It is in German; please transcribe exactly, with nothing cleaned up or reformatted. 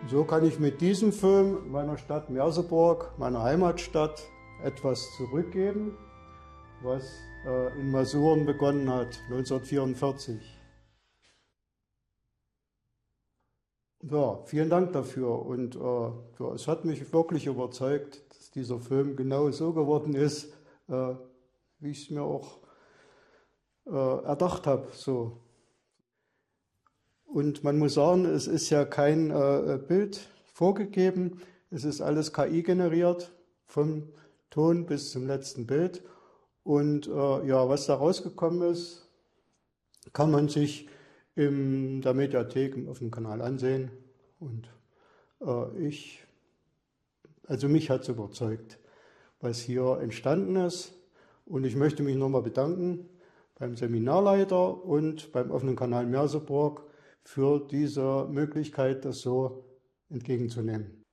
So kann ich mit diesem Film meiner Stadt Merseburg, meiner Heimatstadt, etwas zurückgeben, was äh, in Masuren begonnen hat, neunzehnhundertvierundvierzig. Ja, vielen Dank dafür und äh, ja, es hat mich wirklich überzeugt, dass dieser Film genau so geworden ist, äh, wie ich es mir auch äh, erdacht habe. So. Und man muss sagen, es ist ja kein äh, Bild vorgegeben, es ist alles K I generiert, vom Ton bis zum letzten Bild. Und äh, ja, was da rausgekommen ist, kann man sich in der Mediathek im offenen Kanal ansehen. Und äh, ich, also mich hat es überzeugt, was hier entstanden ist. Und ich möchte mich nochmal bedanken beim Seminarleiter und beim offenen Kanal Merseburg für diese Möglichkeit, das so entgegenzunehmen.